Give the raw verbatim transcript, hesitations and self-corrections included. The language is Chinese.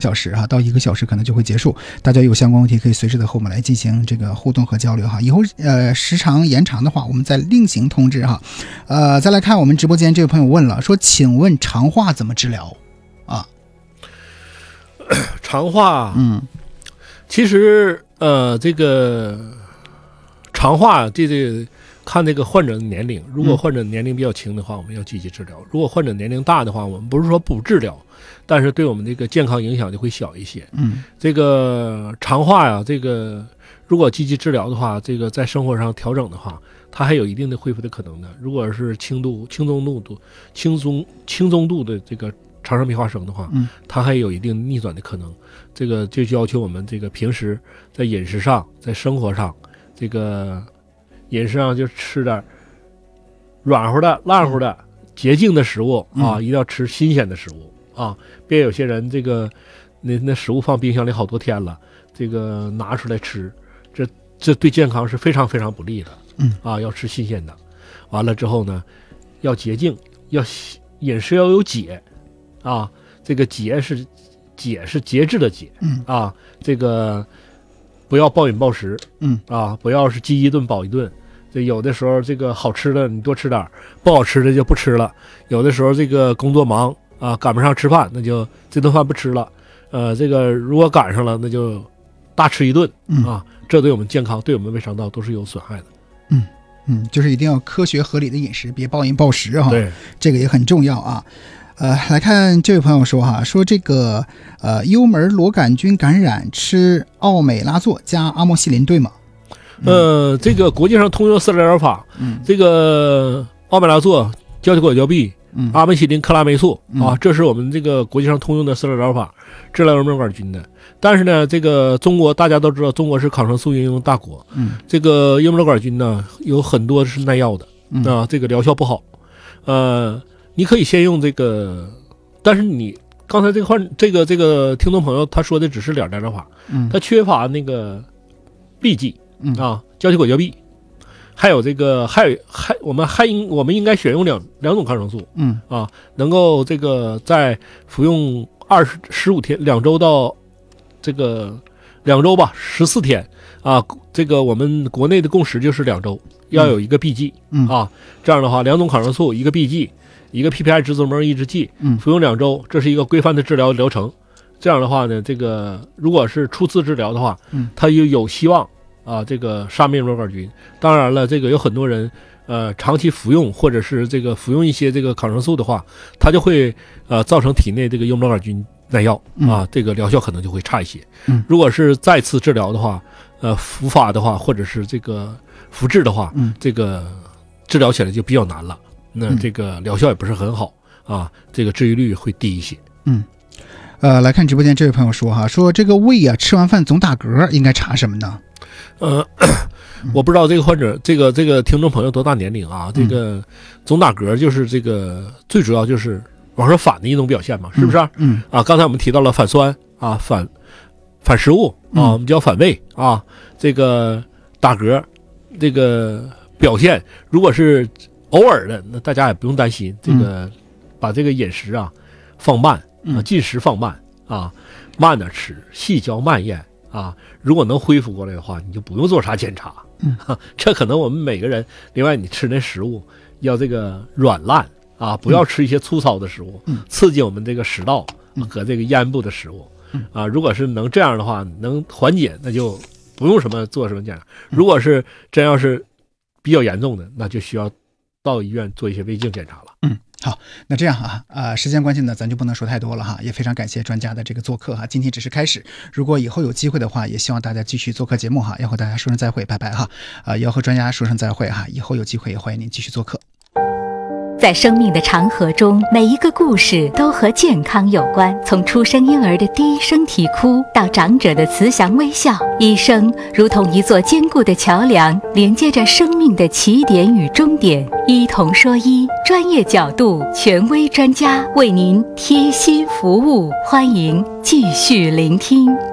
小时哈，到一个小时可能就会结束。大家有相关问题可以随时的和我们来进行这个互动和交流哈。以后呃时长延长的话，我们再另行通知哈。呃，再来看我们直播间这位朋友问了，说请问长话怎么治疗啊？ 长话， 嗯， 其实呃这个长话这个看这个患者的年龄，如果患者年龄比较轻的话，我们要积极治疗；如果患者年龄大的话，我们不是说不治疗，但是对我们这个健康影响就会小一些。 嗯， 这个长话呀，这个如果积极治疗的话，这个在生活上调整的话，它还有一定的恢复的可能的。如果是轻度、轻中度、度轻中轻中度的这个长上皮化生的话， 嗯， 它还有一定逆转的可能。这个就要求我们这个平时在饮食上，在生活上，这个饮食上就吃点软乎的、烂乎的、洁净的食物啊， 嗯、 一定要吃新鲜的食物啊，别有些人这个那那食物放冰箱里好多天了，这个拿出来吃，这这对健康是非常非常不利的。 嗯啊，要吃新鲜的。完了之后呢，要洁净，要饮食要有节啊，这个节是节是节制的节， 嗯啊，这个不要暴饮暴食， 嗯啊，不要是饥一顿饱一顿。这有的时候这个好吃的你多吃点，不好吃的就不吃了。有的时候这个工作忙啊，赶不上吃饭，那就这顿饭不吃了。呃，这个如果赶上了，那就大吃一顿啊，这对我们健康、对我们胃肠道都是有损害的。 嗯嗯，就是一定要科学合理的饮食，别暴饮暴食哈。 对， 这个也很重要啊。呃，来看这位朋友说哈，说这个呃幽门螺杆菌感染吃奥美拉唑加阿莫西林对吗？ 呃，这个国际上通用饲料疗法， 嗯， 这个奥美拉唑、胶体果胶吡、 嗯、 阿莫西林、克拉霉素啊， 嗯， 这是我们这个国际上通用的饲料疗法，治疗幽门螺杆菌的。但是呢，这个中国大家都知道，中国是抗生素应用大国， 嗯， 这个幽门螺杆菌呢有很多是耐药的， 嗯、 啊，这个疗效不好。呃，你可以先用这个，但是你刚才这个患这个这个听众朋友他说的只是两疗法， 嗯， 他缺乏那个 B 剂。 嗯啊，胶体果胶吡，还有这个还有还我们还应我们应该选用两两种抗生素， 嗯啊，能够这个在服用二十十五天两周到这个两周吧十四天啊，这个我们国内的共识就是两周要有一个 B 剂， 嗯啊，这样的话两种抗生素一个 B 剂一个 P P I 直走膜抑制剂， 嗯， 服用两周，这是一个规范的治疗疗程。这样的话呢，这个如果是初次治疗的话， 嗯， 它有有希望。啊，这个杀灭幽门螺杆菌，当然了，这个有很多人，呃，长期服用或者是这个服用一些这个抗生素的话，它就会呃造成体内这个幽门螺杆菌耐药啊，这个疗效可能就会差一些。 嗯， 如果是再次治疗的话，呃，复发的话，或者是这个复治的话， 嗯， 这个治疗起来就比较难了，那这个疗效也不是很好啊，这个治愈率会低一些。 嗯，呃，来看直播间这位朋友说哈，说这个胃啊吃完饭总打嗝，应该查什么呢？ 呃，我不知道这个患者，这个这个听众朋友多大年龄啊？这个总打嗝就是这个最主要就是往上反的一种表现嘛，是不是？ 嗯啊，刚才我们提到了反酸啊，反反食物啊，我们叫反胃啊，这个打嗝这个表现，如果是偶尔的，那大家也不用担心，这个把这个饮食啊放慢啊，进食放慢啊，慢点吃，细嚼慢咽。啊，如果能恢复过来的话，你就不用做啥检查。 嗯， 这可能我们每个人，另外你吃那食物要这个软烂啊，不要吃一些粗糙的食物， 嗯、 刺激我们这个食道和这个咽部的食物。 嗯、 啊，如果是能这样的话，能缓解，那就不用什么做什么检查。如果是真要是比较严重的，那就需要到医院做一些胃镜检查了。 嗯。好，那这样啊，呃，时间关系呢，咱就不能说太多了哈，也非常感谢专家的这个做客哈，今天只是开始，如果以后有机会的话，也希望大家继续做客节目哈，要和大家说声再会，拜拜哈，啊、呃，要和专家说声再会哈，以后有机会也欢迎您继续做客。 在生命的长河中，每一个故事都和健康有关。从出生婴儿的低声啼哭，到长者的慈祥微笑，医生如同一座坚固的桥梁，连接着生命的起点与终点。医同说医，专业角度，权威专家为您贴心服务，欢迎继续聆听。